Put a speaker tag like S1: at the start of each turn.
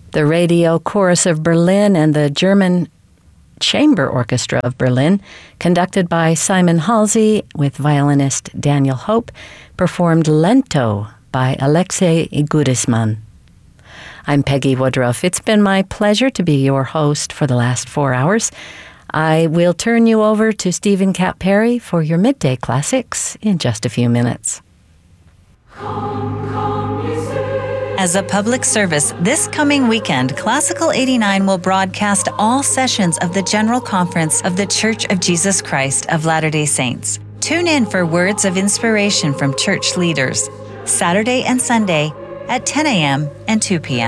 S1: The Radio Chorus of Berlin and the German Chamber Orchestra of Berlin, conducted by Simon Halsey with violinist Daniel Hope, performed Lento by Alexei Gudisman. I'm Peggy Woodruff. It's been my pleasure to be your host for the last 4 hours. I will turn you over to Stephen Kapp Perry for your midday classics in just a few minutes.
S2: As a public service, this coming weekend, Classical 89 will broadcast all sessions of the General Conference of the Church of Jesus Christ of Latter-day Saints. Tune in for words of inspiration from church leaders, Saturday and Sunday at 10 a.m. and 2 p.m.